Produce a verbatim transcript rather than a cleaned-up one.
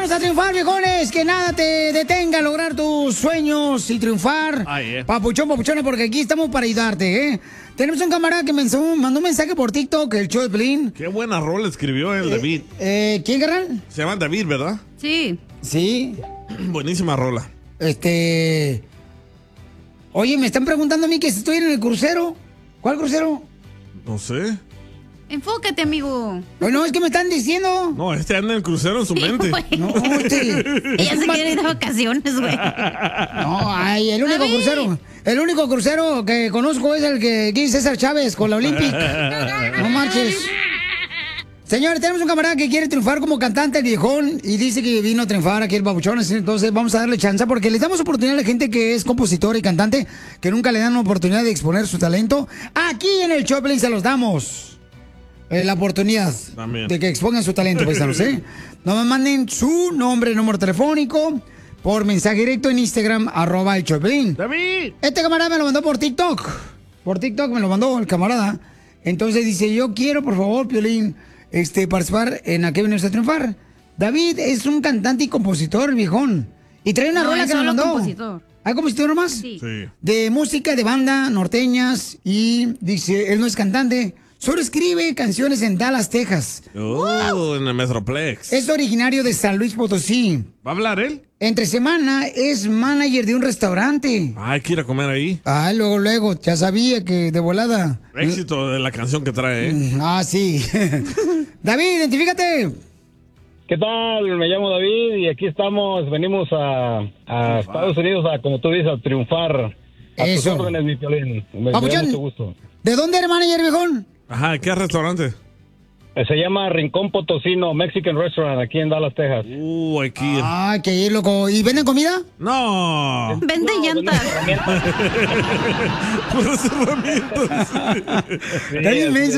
ayúdanos a triunfar, viejones. Que nada te detenga a lograr tus sueños y triunfar. Ay, eh. Papuchón, papuchona, porque aquí estamos para ayudarte, ¿eh? Tenemos un camarada que me mandó un mensaje por TikTok, el show de Pelín. Qué buena rola escribió el Eh, David. Eh, ¿Quién, carnal? Se llama David, ¿verdad? Sí. Sí. Buenísima rola. Este... Oye, me están preguntando a mí que si estoy en el crucero. ¿Cuál crucero? No sé. Enfócate, amigo. No, no, es que me están diciendo. No, este anda en el crucero en su mente. No, este... Ella se quiere ir de vacaciones, güey. No, ay, el único David. crucero. El único crucero que conozco es el que dice César Chávez con la Olympic. No marches. Señores, tenemos un camarada que quiere triunfar como cantante, el viejón, y dice que vino a triunfar aquí el babuchón. Entonces vamos a darle chance porque les damos oportunidad a la gente que es compositor y cantante, que nunca le dan una oportunidad de exponer su talento. Aquí en el Choplin se los damos eh, la oportunidad También. de que expongan su talento, paisanos, ¿eh? No me manden su nombre, número telefónico por mensaje directo en Instagram, arroba el Choplin. ¡David! Este camarada me lo mandó por TikTok. Por TikTok me lo mandó el camarada. Entonces dice, yo quiero, por favor, Piolín, este, participar en Aquí Venimos a Triunfar. David es un cantante y compositor, el viejón. Y trae una No, rola es que me solo mandó. compositor. ¿Hay compositor nomás? Sí. Sí. De música de banda, norteñas. Y dice, él no es cantante, solo escribe canciones en Dallas, Texas. Oh, en el Metroplex. Es originario de San Luis Potosí. ¿Va a hablar él? Entre semana es manager de un restaurante. Ah, hay que ir a comer ahí. Ah, luego, luego, ya sabía que de volada. Éxito de la canción que trae, ¿eh? Ah, sí. David, identifícate. ¿Qué tal? Me llamo David y aquí estamos, venimos a, a Estados Unidos a, como tú dices, a triunfar. A tus Eso. órdenes, mi Piolín. Me, me da Papuchón, mucho gusto. ¿de dónde eres manager, viejón? Ajá, ¿qué restaurante? Eh, Se llama Rincón Potosino Mexican Restaurant aquí en Dallas, Texas. Uh, hay que ir. Ah, hay que ir, loco. ¿Y venden comida? No. Vende llantas. Puras herramientas. Sí, Está bien es- menso